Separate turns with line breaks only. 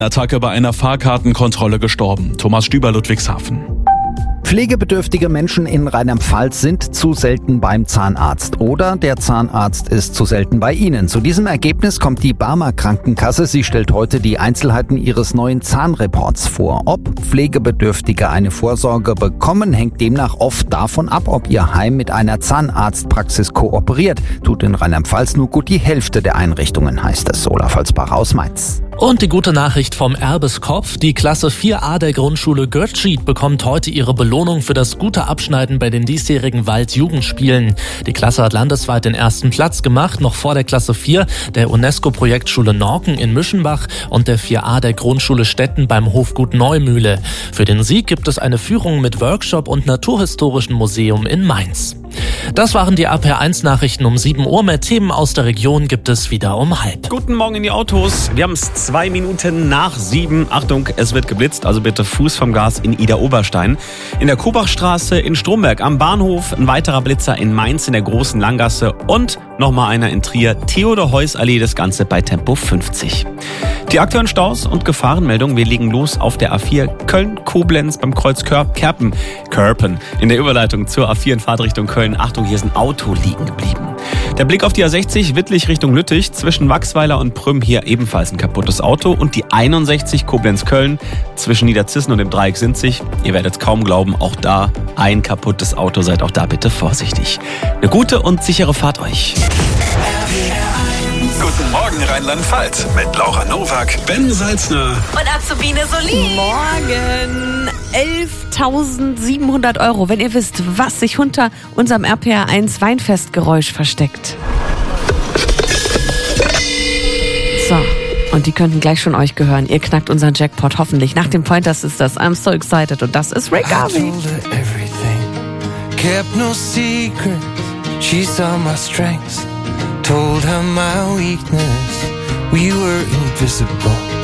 Attacke bei einer Fahrkartenkontrolle gestorben. Thomas Stüber, Ludwigshafen.
Pflegebedürftige Menschen in Rheinland-Pfalz sind zu selten beim Zahnarzt oder der Zahnarzt ist zu selten bei ihnen. Zu diesem Ergebnis kommt die Barmer Krankenkasse. Sie stellt heute die Einzelheiten ihres neuen Zahnreports vor. Ob Pflegebedürftige eine Vorsorge bekommen, hängt demnach oft davon ab, ob ihr Heim mit einer Zahnarztpraxis kooperiert. Tut in Rheinland-Pfalz nur gut die Hälfte der Einrichtungen, heißt es. Olaf Holzbach aus Mainz.
Und die gute Nachricht vom Erbeskopf. Die Klasse 4a der Grundschule Götzschied bekommt heute ihre Belohnung für das gute Abschneiden bei den diesjährigen Waldjugendspielen. Die Klasse hat landesweit den ersten Platz gemacht, noch vor der Klasse 4 der UNESCO-Projektschule Norken in Müschenbach und der 4a der Grundschule Stetten beim Hofgut Neumühle. Für den Sieg gibt es eine Führung mit Workshop und Naturhistorischen Museum in Mainz. Das waren die RPR1-Nachrichten um 7 Uhr. Mehr Themen aus der Region gibt es wieder um 6:30.
Guten Morgen in die Autos. Wir haben es 2 Minuten nach 7. Achtung, es wird geblitzt, also bitte Fuß vom Gas in Idar-Oberstein. In der Kubachstraße in Stromberg am Bahnhof, ein weiterer Blitzer in Mainz in der Großen Langgasse und nochmal einer in Trier, Theodor-Heuss-Allee, das Ganze bei Tempo 50. Die aktuellen Staus und Gefahrenmeldungen, wir legen los auf der A4 Köln-Koblenz beim Kreuz Körpen in der Überleitung zur A4 in Fahrtrichtung Köln. Achtung, hier ist ein Auto liegen geblieben. Der Blick auf die A60 Wittlich Richtung Lüttich, zwischen Wachsweiler und Prüm hier ebenfalls ein kaputtes Auto und die 61 Koblenz-Köln zwischen Niederzissen und dem Dreieck Sinzig. Ihr werdet es kaum glauben, auch da ein kaputtes Auto, seid auch da bitte vorsichtig. Eine gute und sichere Fahrt euch.
Guten Morgen Rheinland-Pfalz mit Laura Nowak, Ben Salzner
und Azubine Solin.
Morgen 11.700 €, wenn ihr wisst, was sich hinter unserem RPR1 Weinfestgeräusch versteckt. So, und die könnten gleich schon euch gehören. Ihr knackt unseren Jackpot hoffentlich. Nach dem Pointers ist das I'm so excited und das ist Rick Garvey.
Kept no secret, she saw my strengths, told her my weakness, we were invisible.